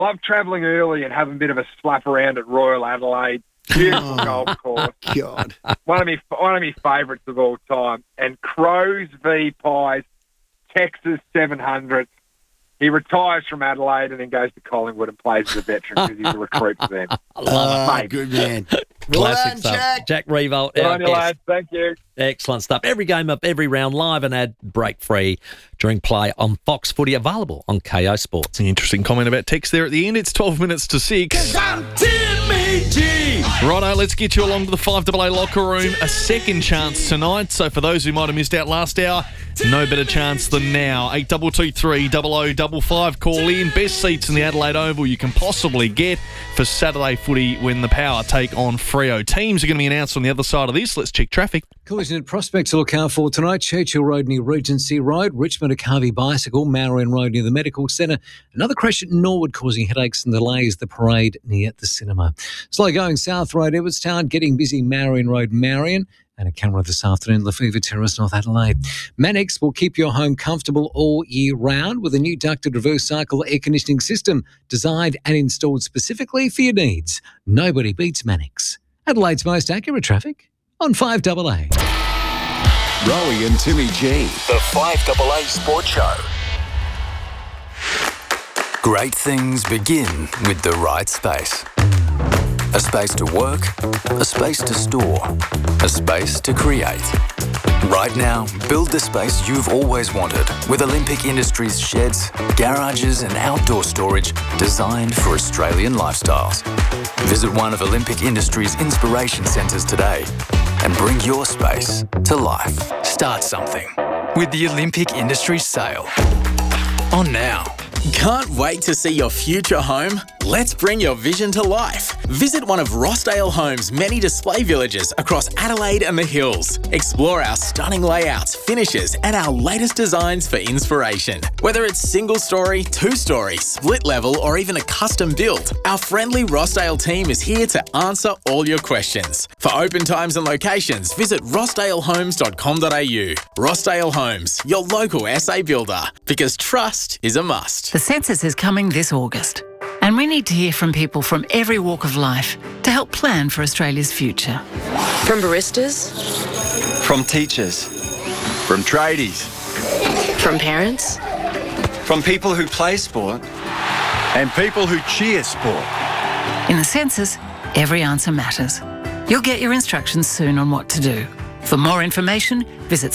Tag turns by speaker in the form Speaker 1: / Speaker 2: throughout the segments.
Speaker 1: Love travelling early and having a bit of a slap around at Royal Adelaide. Beautiful golf course.
Speaker 2: God.
Speaker 1: One of my favourites of all time. And Crows v Pies, Texas 700. He retires from Adelaide and then goes to Collingwood and plays as a veteran because he's a recruit for them.
Speaker 2: Oh, good man.
Speaker 3: Classic stuff. Jack Revolt.
Speaker 1: Good on you, lads. Thank you.
Speaker 3: Excellent stuff. Every game up, every round, live and ad break free during play on Fox Footy, available on KO Sports.
Speaker 4: An interesting comment about text there at the end. It's 12 minutes to 6. Righto, let's get you along to the 5AA locker room. A second chance tonight. So for those who might have missed out last hour, no better chance than now. 8223 0055. Call in. Best seats in the Adelaide Oval you can possibly get for Saturday footy when the Power take on Freo. Teams are going to be announced on the other side of this. Let's check traffic.
Speaker 5: Collision at Prospect to look out for tonight. Churchill Road near Regency Road. Richmond at Harvey Bicycle. Marion Road near the Medical Centre. Another crash at Norwood causing headaches and delays. The Parade near the cinema. Slow going South Road, Edwardstown. Getting busy Marion Road, Marion. And a camera this afternoon, Lefevre Terrace, North Adelaide. Manix will keep your home comfortable all year round with a new ducted reverse cycle air conditioning system designed and installed specifically for your needs. Nobody beats Manix. Adelaide's most accurate traffic on 5AA.
Speaker 6: Rowie and Timmy G.
Speaker 7: The 5AA Sports Show. Great things begin with the right space. A space to work, a space to store, a space to create. Right now, build the space you've always wanted with Olympic Industries sheds, garages and outdoor storage designed for Australian lifestyles. Visit one of Olympic Industries' inspiration centres today and bring your space to life. Start something with the Olympic Industries sale. On now.
Speaker 8: Can't wait to see your future home? Let's bring your vision to life. Visit one of Rossdale Homes' many display villages across Adelaide and the Hills. Explore our stunning layouts, finishes, and our latest designs for inspiration. Whether it's single story, two-story, split level, or even a custom build, our friendly Rossdale team is here to answer all your questions. For open times and locations, visit rossdalehomes.com.au. Rossdale Homes, your local SA builder, because trust is a must.
Speaker 9: The census is coming this August, and we need to hear from people from every walk of life to help plan for Australia's future.
Speaker 10: From baristas,
Speaker 11: from teachers, from tradies,
Speaker 10: from parents,
Speaker 11: from people who play sport, and people who cheer sport.
Speaker 9: In the census, every answer matters. You'll get your instructions soon on what to do. For more information, visit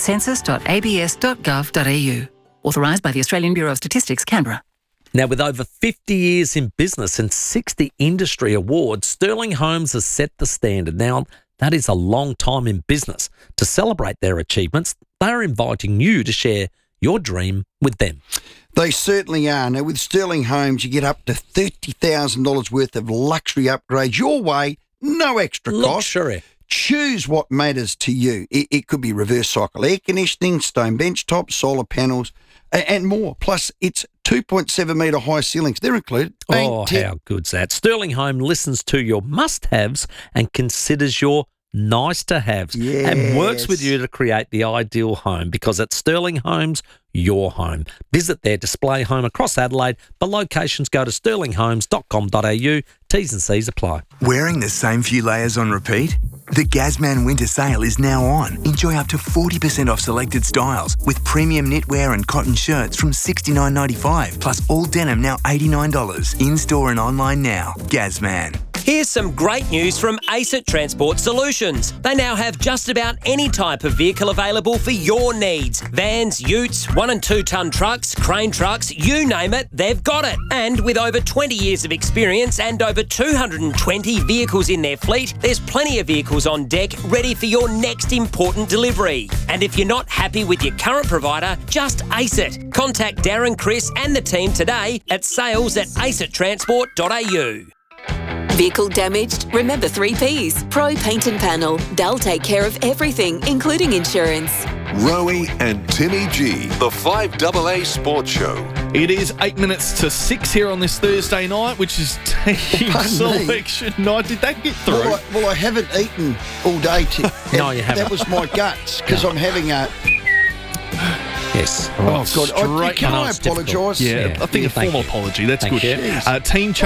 Speaker 9: census.abs.gov.au. Authorised by the Australian Bureau of Statistics, Canberra.
Speaker 3: Now, with over 50 years in business and 60 industry awards, Sterling Homes has set the standard. Now, that is a long time in business. To celebrate their achievements, they are inviting you to share your dream with them.
Speaker 2: They certainly are. Now, with Sterling Homes, you get up to $30,000 worth of luxury upgrades your way, no extra cost.
Speaker 3: Luxury.
Speaker 2: Choose what matters to you. It could be reverse cycle air conditioning, stone bench tops, solar panels, and more. Plus, it's 2.7 metre high ceilings. They're included.
Speaker 3: Oh, how good's that? Sterling Home listens to your must-haves and considers your nice-to-haves and works with you to create the ideal home, because at Sterling Homes, your home. Visit their display home across Adelaide. For locations, go to sterlinghomes.com.au. T's and C's apply.
Speaker 12: Wearing the same few layers on repeat? The Gazman Winter Sale is now on. Enjoy up to 40% off selected styles with premium knitwear and cotton shirts from $69.95, plus all denim now $89. In-store and online now. Gazman.
Speaker 13: Here's some great news from ACET Transport Solutions. They now have just about any type of vehicle available for your needs. Vans, utes, 1 and 2 tonne trucks, crane trucks, you name it, they've got it. And with over 20 years of experience and over 220 vehicles in their fleet, there's plenty of vehicles on deck ready for your next important delivery. And if you're not happy with your current provider, just ACET. Contact Darren, Chris and the team today at sales@acettransport.au.
Speaker 14: Vehicle damaged? Remember 3 Ps. Pro Paint and Panel. They'll take care of everything, including insurance.
Speaker 6: Rowie and Timmy G. The 5AA Sports Show.
Speaker 4: It is 8 minutes to 6 here on this Thursday night, which is team selection night. Did that get through?
Speaker 2: Well, I haven't eaten all day, Tim.
Speaker 3: No, you haven't.
Speaker 2: That was my guts, because I'm having a...
Speaker 3: Yes.
Speaker 2: Oh, God.
Speaker 4: Straight-
Speaker 2: Can
Speaker 3: I know
Speaker 2: I
Speaker 3: it's difficult.
Speaker 2: apologise?
Speaker 4: Yeah, I think a
Speaker 3: Thank
Speaker 4: formal
Speaker 3: you.
Speaker 4: apology. That's
Speaker 3: Thank
Speaker 4: good.
Speaker 3: you.
Speaker 4: Team